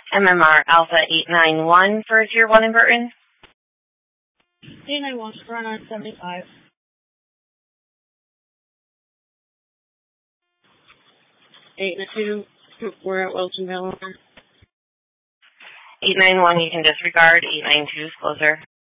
MMR Alpha 891 for Tier 1 in Burton. 891, run on 75. 892, we're at Wilsonville. 891, you can disregard. 892 is closer.